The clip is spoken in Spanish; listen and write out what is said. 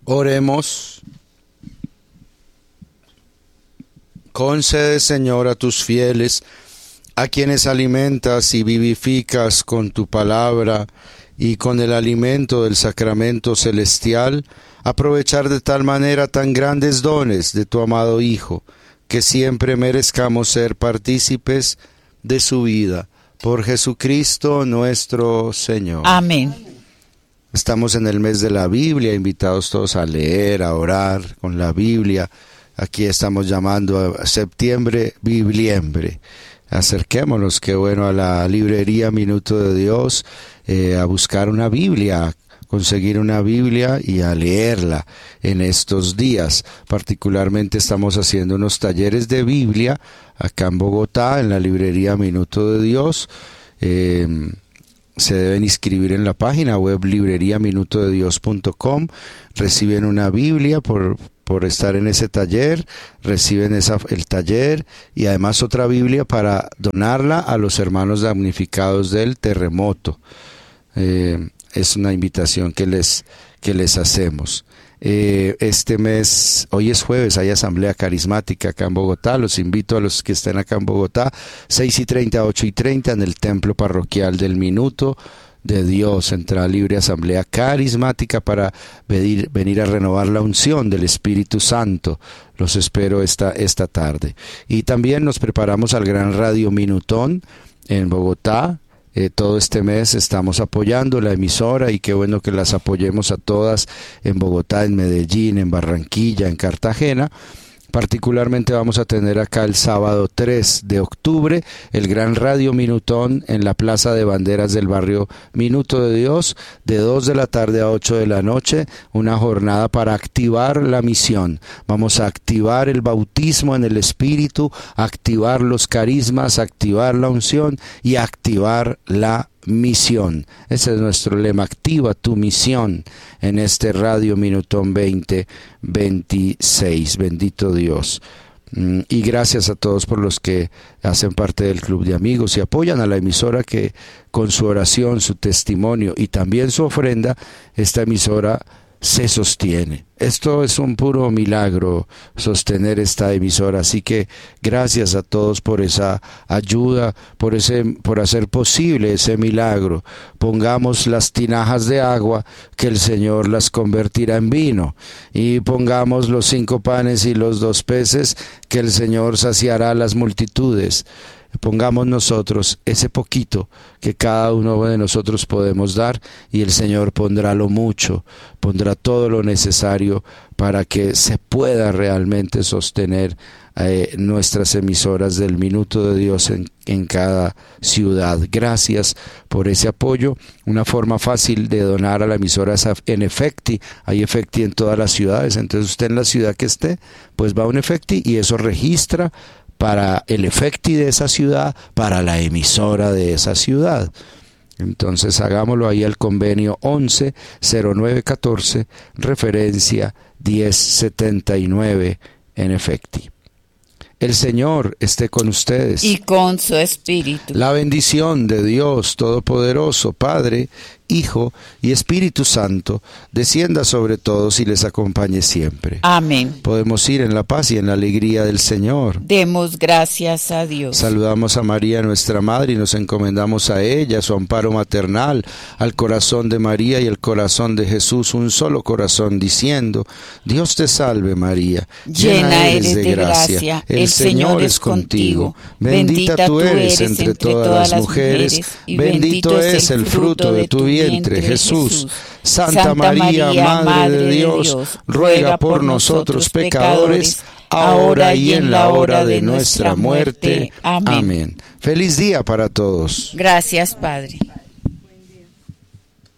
Oremos. Concede, Señor, a tus fieles, a quienes alimentas y vivificas con tu palabra y con el alimento del sacramento celestial, aprovechar de tal manera tan grandes dones de tu amado Hijo, que siempre merezcamos ser partícipes de su vida. Por Jesucristo nuestro Señor. Amén. Estamos en el mes de la Biblia, invitados todos a leer, a orar con la Biblia. Aquí estamos llamando a septiembre Bibliembre. Acerquémonos, qué bueno, a la librería Minuto de Dios, a buscar una Biblia, conseguir una Biblia y a leerla en estos días. Particularmente estamos haciendo unos talleres de Biblia acá en Bogotá, en la librería Minuto de Dios. Se deben inscribir en la página web libreriaminutodedios.com. Reciben una Biblia por estar en ese taller, reciben el taller y además otra Biblia para donarla a los hermanos damnificados del terremoto. Es una invitación que les hacemos. Este mes, hoy es jueves, hay asamblea carismática acá en Bogotá. Los invito a los que estén acá en Bogotá, 6:30, 8:30 en el templo parroquial del Minuto de Dios, Central Libre Asamblea Carismática, para venir a renovar la unción del Espíritu Santo. Los espero esta tarde. Y también nos preparamos al Gran Radio Minutón en Bogotá. Todo este mes estamos apoyando la emisora y qué bueno que las apoyemos a todas en Bogotá, en Medellín, en Barranquilla, en Cartagena. Particularmente vamos a tener acá el sábado 3 de octubre el Gran Radio Minutón en la Plaza de Banderas del barrio Minuto de Dios, de 2 de la tarde a 8 de la noche, una jornada para activar la misión. Vamos a activar el bautismo en el Espíritu, activar los carismas, activar la unción y activar la misión. Ese es nuestro lema: activa tu misión en este Radio Minutón 2026. Bendito Dios. Y gracias a todos por los que hacen parte del club de amigos y apoyan a la emisora, que con su oración, su testimonio y también su ofrenda, esta emisora se sostiene. Esto es un puro milagro, sostener esta emisora, así que gracias a todos por esa ayuda, por hacer posible ese milagro. Pongamos las tinajas de agua, que el Señor las convertirá en vino, y pongamos los 5 panes y los 2 peces, que el Señor saciará las multitudes. Pongamos nosotros ese poquito que cada uno de nosotros podemos dar, y el Señor pondrá lo mucho, pondrá todo lo necesario para que se pueda realmente sostener nuestras emisoras del Minuto de Dios en cada ciudad. Gracias por ese apoyo. Una forma fácil de donar a la emisora es en Efecti. Hay Efecti en todas las ciudades, entonces usted en la ciudad que esté, pues va a un Efecti y eso registra para el Efecti de esa ciudad, para la emisora de esa ciudad. Entonces hagámoslo ahí al convenio 110914, referencia 1079 en Efecti. El Señor esté con ustedes. Y con su espíritu. La bendición de Dios Todopoderoso, Padre, Hijo y Espíritu Santo, descienda sobre todos y les acompañe siempre. Amén. Podemos ir en la paz y en la alegría del Señor. Demos gracias a Dios. Saludamos a María, nuestra Madre, y nos encomendamos a ella, a su amparo maternal, al corazón de María y al corazón de Jesús, un solo corazón, diciendo: Dios te salve María, llena eres de gracia, el Señor es contigo, bendita tú eres entre todas las mujeres, y bendito es el fruto de tu vientre, Jesús. Santa María, Madre de Dios, ruega por nosotros pecadores, ahora y en la hora de nuestra muerte. Amén. Feliz día para todos. Gracias, Padre.